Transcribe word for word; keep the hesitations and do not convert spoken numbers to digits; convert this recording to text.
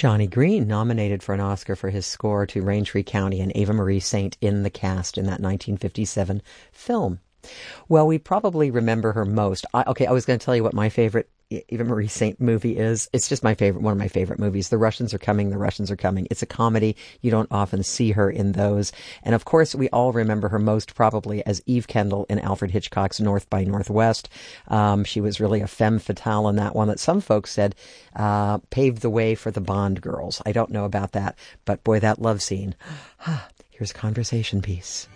Johnny Green, nominated for an Oscar for his score to Raintree County, and Ava Marie Saint in the cast in that nineteen fifty-seven film. Well, we probably remember her most. I, okay, I was going to tell you what my favorite Eva Marie Saint movie is. It's just my favorite, one of my favorite movies. The Russians Are Coming, The Russians Are Coming. It's a comedy. You don't often see her in those. And of course, we all remember her most probably as Eve Kendall in Alfred Hitchcock's North by Northwest. Um, she was really a femme fatale in that one that some folks said uh, paved the way for the Bond girls. I don't know about that, but boy, that love scene. Here's a conversation piece.